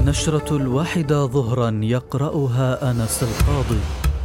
النشرة 1 ظهرا يقرأها أنس القاضي.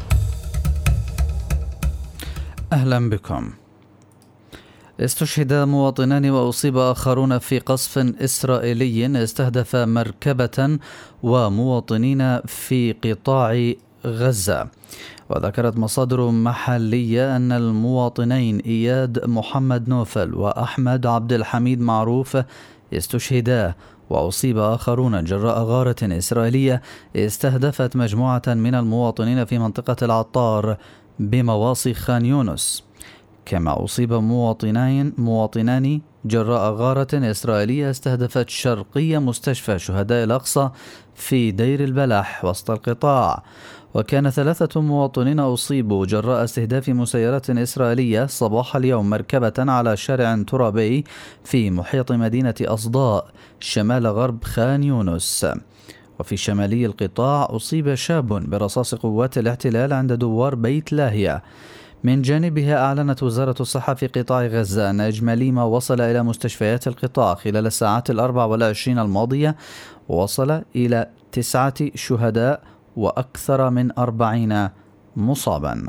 أهلا بكم. استشهد مواطنان وأصيب آخرون في قصف إسرائيلي استهدف مركبة ومواطنين في قطاع غزة. وذكرت مصادر محلية أن المواطنين إياد محمد نوفل وأحمد عبد الحميد معروف استشهدا، وأصيب آخرون جراء غارة إسرائيلية استهدفت مجموعة من المواطنين في منطقة العطار بمواصي خان يونس. كما أصيب مواطنان جراء غارة إسرائيلية استهدفت شرقية مستشفى شهداء الأقصى في دير البلح وسط القطاع. وكان 3 مواطنين أصيبوا جراء استهداف مسيرات إسرائيلية صباح اليوم مركبة على شارع ترابي في محيط مدينة أصداء شمال غرب خان يونس. وفي شمالي القطاع أصيب شاب برصاص قوات الاحتلال عند دوار بيت لاهية. من جانبها أعلنت وزارة الصحة في قطاع غزة أن إجمالي ما وصل إلى مستشفيات القطاع خلال الساعات 24 الماضية وصل إلى 9 شهداء وأكثر من 40 مصابا.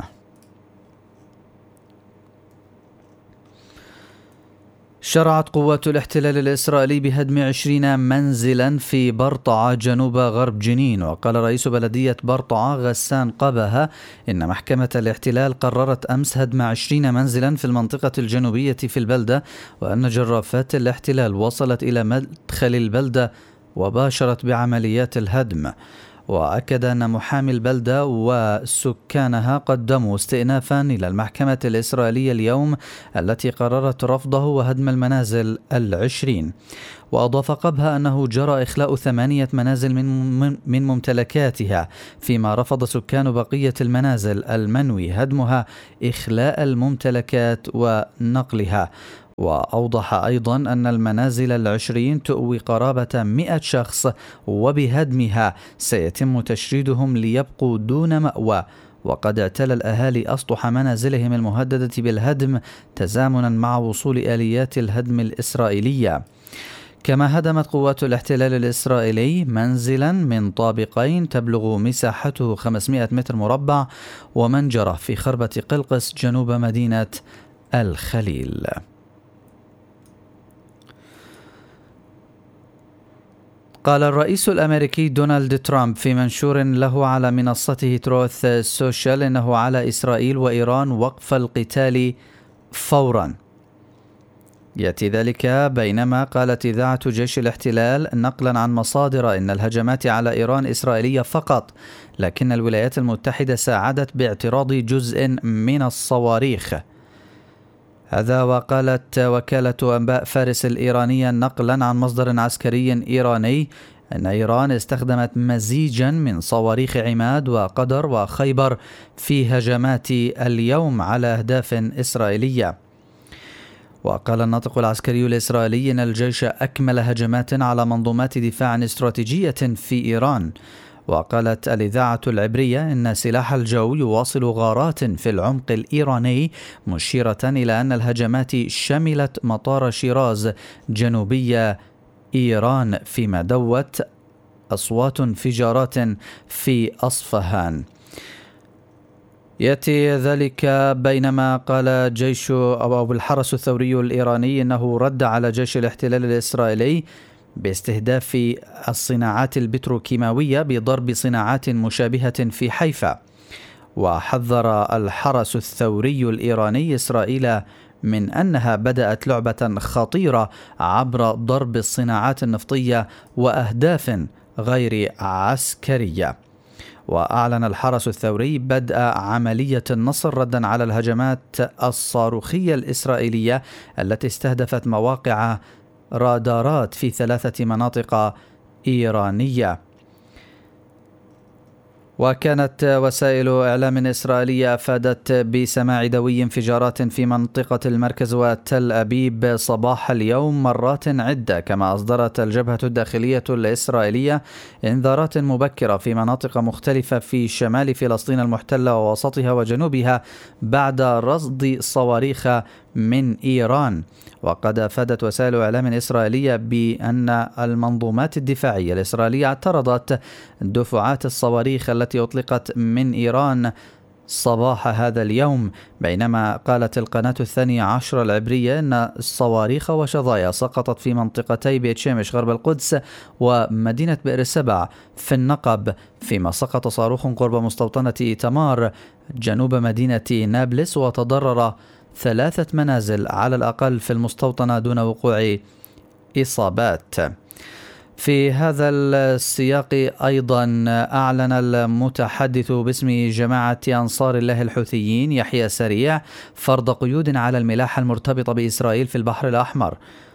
شرعت قوات الاحتلال الإسرائيلي بهدم 20 منزلا في برطعة جنوب غرب جنين. وقال رئيس بلدية برطعة غسان قبها إن محكمة الاحتلال قررت أمس هدم 20 منزلا في المنطقة الجنوبية في البلدة، وأن جرافات الاحتلال وصلت إلى مدخل البلدة وباشرت بعمليات الهدم. وأكد أن محامي البلدة وسكانها قدموا استئنافا إلى المحكمة الإسرائيلية اليوم التي قررت رفضه وهدم المنازل 20. وأضاف قبها أنه جرى إخلاء 8 منازل من ممتلكاتها، فيما رفض سكان بقية المنازل المنوي هدمها إخلاء الممتلكات ونقلها. وأوضح أيضا أن المنازل 20 تؤوي قرابة 100 شخص، وبهدمها سيتم تشريدهم ليبقوا دون مأوى. وقد اعتلى الأهالي أسطح منازلهم المهددة بالهدم تزامنا مع وصول آليات الهدم الإسرائيلية. كما هدمت قوات الاحتلال الإسرائيلي منزلا من طابقين تبلغ مساحته 500 متر مربع ومنجرة في خربة قلقس جنوب مدينة الخليل. قال الرئيس الأمريكي دونالد ترامب في منشور له على منصته تروث سوشيال إنه على إسرائيل وإيران وقف القتال فورا. يأتي ذلك بينما قالت إذاعة جيش الاحتلال نقلا عن مصادر إن الهجمات على إيران إسرائيلية فقط، لكن الولايات المتحدة ساعدت باعتراض جزء من الصواريخ. هذا وقالت وكالة أنباء فارس الإيرانية نقلا عن مصدر عسكري إيراني أن إيران استخدمت مزيجا من صواريخ عماد وقدر وخيبر في هجمات اليوم على أهداف إسرائيلية. وقال الناطق العسكري الإسرائيلي أن الجيش أكمل هجمات على منظومات دفاع استراتيجية في إيران. وقالت الإذاعة العبرية إن سلاح الجو يواصل غارات في العمق الإيراني، مشيرة إلى أن الهجمات شملت مطار شيراز جنوبي إيران، فيما دوت أصوات انفجارات في أصفهان. يأتي ذلك بينما قال جيش أو الحرس الثوري الإيراني أنه رد على جيش الاحتلال الإسرائيلي باستهداف الصناعات البتروكيماوية بضرب صناعات مشابهة في حيفا. وحذر الحرس الثوري الإيراني إسرائيل من أنها بدأت لعبة خطيرة عبر ضرب الصناعات النفطية وأهداف غير عسكرية. وأعلن الحرس الثوري بدء عملية النصر ردا على الهجمات الصاروخية الإسرائيلية التي استهدفت مواقع رادارات في 3 مناطق إيرانية. وكانت وسائل إعلام إسرائيلية أفادت بسماع دوي انفجارات في منطقة المركز وتل أبيب صباح اليوم مرات عدة. كما أصدرت الجبهة الداخلية الإسرائيلية إنذارات مبكرة في مناطق مختلفة في شمال فلسطين المحتلة ووسطها وجنوبها بعد رصد صواريخ من إيران. وقد أفادت وسائل إعلام إسرائيلية بأن المنظومات الدفاعية الإسرائيلية اعترضت دفعات الصواريخ التي أطلقت من إيران صباح هذا اليوم، بينما قالت القناة 12 العبرية أن الصواريخ وشظايا سقطت في منطقتي بيت شمش غرب القدس ومدينة بئر السبع في النقب، فيما سقط صاروخ قرب مستوطنة إيتمار جنوب مدينة نابلس وتضرر 3 منازل على الأقل في المستوطنة دون وقوع إصابات. في هذا السياق أيضا أعلن المتحدث باسم جماعة أنصار الله الحوثيين يحيى سريع فرض قيود على الملاحة المرتبطة بإسرائيل في البحر الأحمر.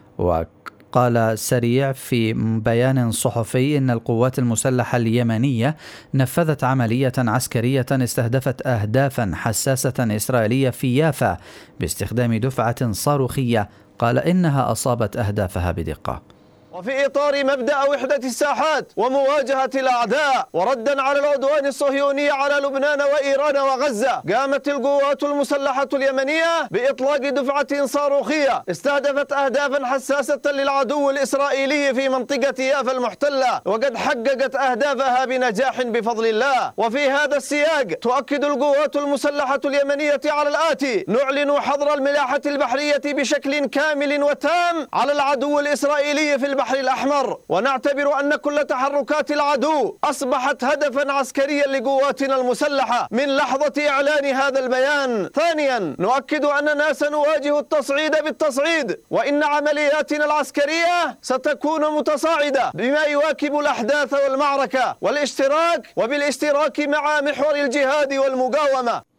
وقال سريع في بيان صحفي إن القوات المسلحة اليمنية نفذت عملية عسكرية استهدفت أهدافا حساسة إسرائيلية في يافا باستخدام دفعة صاروخية، قال إنها أصابت أهدافها بدقة. وفي إطار مبدأ وحدة الساحات ومواجهة الأعداء وردا على العدوان الصهيوني على لبنان وإيران وغزة، قامت القوات المسلحة اليمنية بإطلاق دفعة صاروخية استهدفت أهدافا حساسة للعدو الإسرائيلي في منطقة يافا المحتلة، وقد حققت أهدافها بنجاح بفضل الله. وفي هذا السياق تؤكد القوات المسلحة اليمنية على الآتي: نعلن حظر الملاحة البحرية بشكل كامل وتام على العدو الإسرائيلي في البحر الأحمر، ونعتبر أن كل تحركات العدو أصبحت هدفا عسكريا لقواتنا المسلحة من لحظة إعلان هذا البيان. ثانيا، نؤكد أننا سنواجه التصعيد بالتصعيد، وإن عملياتنا العسكرية ستكون متصاعدة بما يواكب الأحداث والمعركة والاشتراك وبالاشتراك مع محور الجهاد والمقاومة.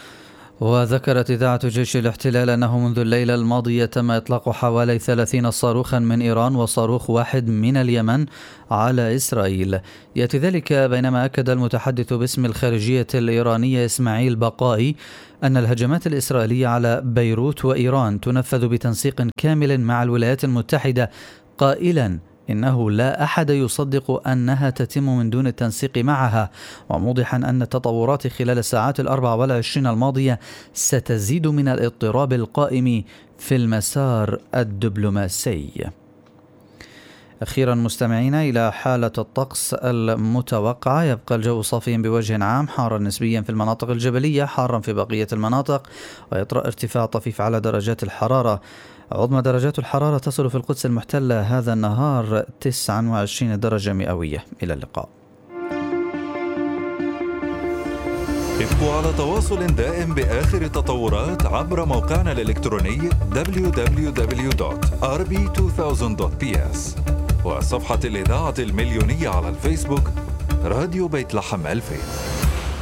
وذكرت إذاعة جيش الاحتلال أنه منذ الليلة الماضية تم إطلاق حوالي 30 صاروخا من إيران وصاروخ واحد من اليمن على إسرائيل. يأتي ذلك بينما أكد المتحدث باسم الخارجية الإيرانية إسماعيل بقائي أن الهجمات الإسرائيلية على بيروت وإيران تنفذ بتنسيق كامل مع الولايات المتحدة، قائلا إنه لا أحد يصدق أنها تتم من دون التنسيق معها، وموضحا أن التطورات خلال الساعات 24 الماضية ستزيد من الاضطراب القائم في المسار الدبلوماسي. أخيرا مستمعينا إلى حالة الطقس المتوقعة: يبقى الجو صافيا بوجه عام، حارا نسبيا في المناطق الجبلية، حارا في بقية المناطق، ويطرأ ارتفاع طفيف على درجات الحرارة. عظمى درجات الحرارة تصل في القدس المحتلة هذا النهار 29 درجة مئوية. إلى اللقاء. ابقوا على تواصل دائم بآخر التطورات عبر موقعنا الإلكتروني www.rb2000.ps وصفحة الإذاعة المليونية على الفيسبوك راديو بيت لحم 2000.